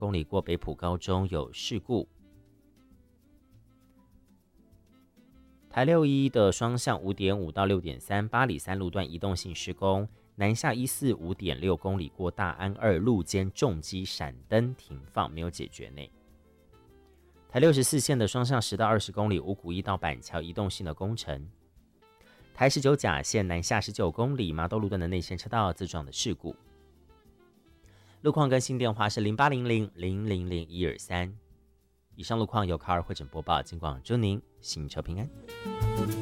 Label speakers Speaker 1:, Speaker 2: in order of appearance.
Speaker 1: 公里过北埔高中有事故。台611的双向 5.5 到 6.3 八里3路段移动性施工，南下145 5.6公里过大安2路肩重机闪灯停放没有解决内。台64线的双向10到20公里五股一到板桥移动性的工程。台19甲线南下19公里麻豆路段的内线车道自撞的事故。路况更新电话是0800000123。以上路况由卡尔会诊播报，金广祝您行车平安。